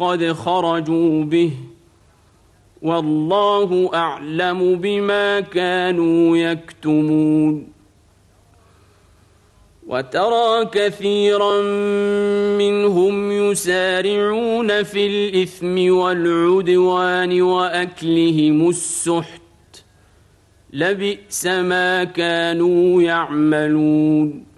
قد خرجوا به والله أعلم بما كانوا يكتمون وترى كثيرا منهم يسارعون في الإثم والعدوان وأكلهم السحت لبئس ما كانوا يعملون